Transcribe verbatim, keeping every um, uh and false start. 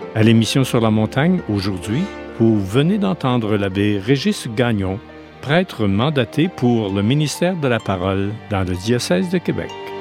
À l'émission Sur la montagne, aujourd'hui, vous venez d'entendre l'abbé Régis Gagnon, prêtre mandaté pour le ministère de la Parole dans le diocèse de Québec.